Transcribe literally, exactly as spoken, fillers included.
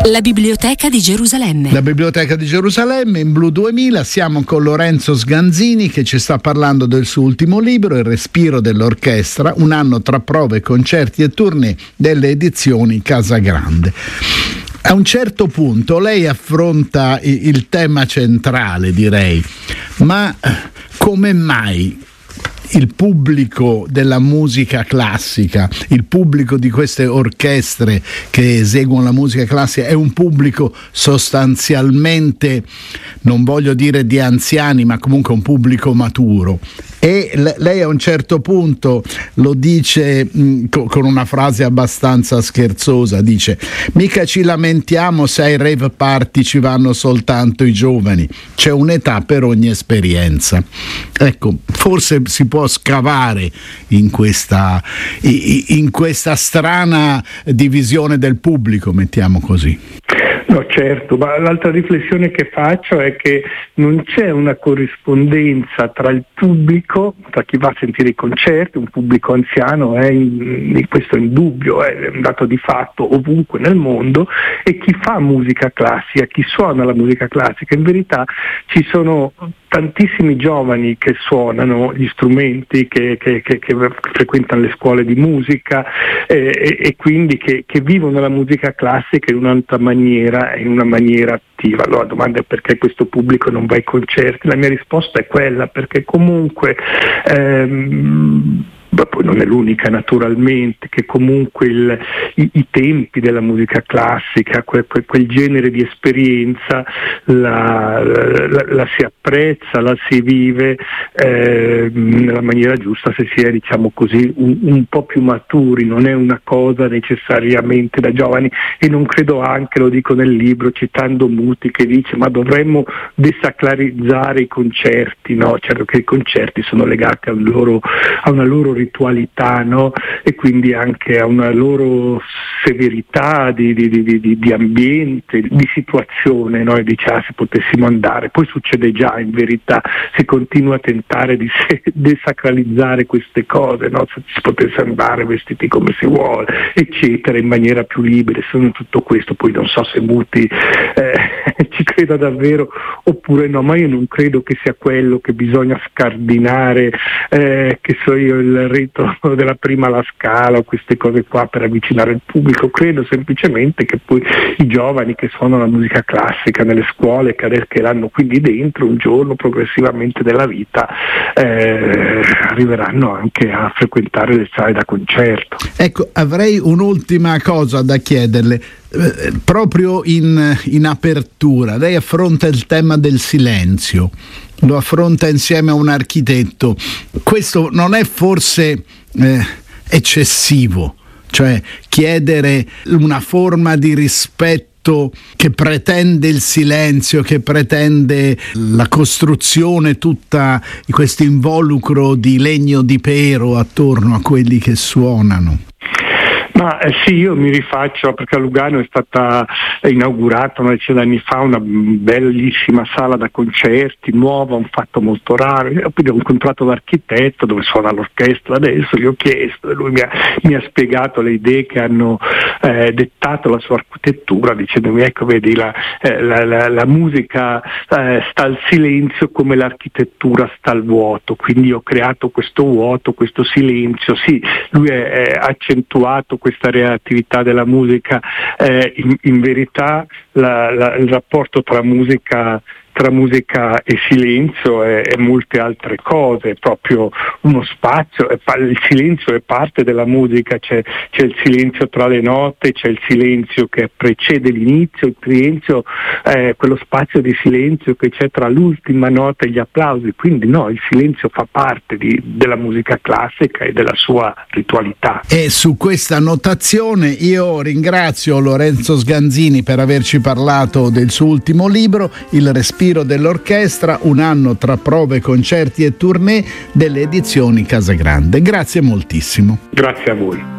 La Biblioteca di Gerusalemme. La Biblioteca di Gerusalemme in Blu duemila. Siamo con Lorenzo Sganzini che ci sta parlando del suo ultimo libro, Il respiro dell'orchestra, un anno tra prove, concerti e tournée delle edizioni Casagrande. A un certo punto lei affronta il tema centrale, direi, ma come mai il pubblico della musica classica, il pubblico di queste orchestre che eseguono la musica classica è un pubblico sostanzialmente, non voglio dire di anziani, ma comunque un pubblico maturo? E lei a un certo punto lo dice mh, con una frase abbastanza scherzosa, dice: mica ci lamentiamo se ai rave party ci vanno soltanto i giovani, c'è un'età per ogni esperienza. Ecco, forse si può scavare in questa, in questa strana divisione del pubblico, mettiamo così. No, certo, ma l'altra riflessione che faccio è che non c'è una corrispondenza tra il pubblico, tra chi va a sentire i concerti, un pubblico anziano, è in, questo è indubbio, è un dato di fatto ovunque nel mondo, e chi fa musica classica, chi suona la musica classica. In verità ci sono tantissimi giovani che suonano gli strumenti, che, che, che, che frequentano le scuole di musica eh, e, e quindi che, che vivono la musica classica in un'altra maniera, in una maniera attiva. Allora la domanda è: perché questo pubblico non va ai concerti? La mia risposta è quella, perché comunque ehm, ma poi non è l'unica naturalmente, che comunque il, i, i tempi della musica classica, quel, quel, quel genere di esperienza la, la, la si apprezza, la si vive eh, nella maniera giusta se si è, diciamo così, un, un po' più maturi. Non è una cosa necessariamente da giovani, e non credo, anche lo dico nel libro citando Muti che dice: ma dovremmo desacralizzare i concerti. No, certo che i concerti sono legati a, un loro, a una loro ritualità, no? E quindi anche a una loro severità di, di, di, di, di ambiente, di situazione. Noi diciamo, se potessimo andare, poi succede già, in verità si continua a tentare di se, desacralizzare queste cose, no? Se si potesse andare vestiti come si vuole, eccetera, in maniera più libera. Sono tutto questo, poi non so se Muti eh, ci creda davvero oppure no, ma io non credo che sia quello che bisogna scardinare, eh, che so io, il rito della prima alla Scala o queste cose qua per avvicinare il pubblico. Credo semplicemente che poi i giovani che suonano la musica classica nelle scuole, che arriveranno quindi dentro, un giorno progressivamente della vita eh, arriveranno anche a frequentare le sale da concerto. Ecco, avrei un'ultima cosa da chiederle. Eh, proprio in, in apertura lei affronta il tema del silenzio, lo affronta insieme a un architetto. Questo non è forse eh, eccessivo? Cioè chiedere una forma di rispetto che pretende il silenzio, che pretende la costruzione, tutta questo involucro di legno di pero attorno a quelli che suonano? Ma eh, sì, io mi rifaccio, perché a Lugano è stata inaugurata una decina di anni fa una bellissima sala da concerti, nuova, un fatto molto raro. Io quindi ho incontrato l'architetto dove suona l'orchestra adesso, gli ho chiesto e lui mi ha, mi ha spiegato le idee che hanno eh, dettato la sua architettura, dicendomi: ecco, vedi, la, eh, la, la, la musica eh, sta al silenzio come l'architettura sta al vuoto, quindi ho creato questo vuoto, questo silenzio. Sì, lui ha accentuato questa reattività della musica, eh, in, in verità la, la, il rapporto tra musica tra musica e silenzio e, e molte altre cose, proprio uno spazio, il silenzio è parte della musica, c'è, c'è il silenzio tra le note, c'è il silenzio che precede l'inizio, il silenzio, eh, quello spazio di silenzio che c'è tra l'ultima nota e gli applausi. Quindi no, il silenzio fa parte di, della musica classica e della sua ritualità. E su questa notazione io ringrazio Lorenzo Sganzini per averci parlato del suo ultimo libro, Il respiro dell'orchestra, un anno tra prove, concerti e tournée delle edizioni Casagrande. Grazie moltissimo. Grazie a voi.